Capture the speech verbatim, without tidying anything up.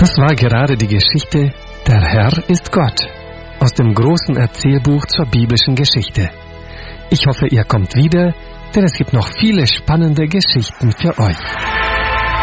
Das war gerade die Geschichte Der Herr ist Gott aus dem großen Erzählbuch zur biblischen Geschichte. Ich hoffe, ihr kommt wieder, denn es gibt noch viele spannende Geschichten für euch.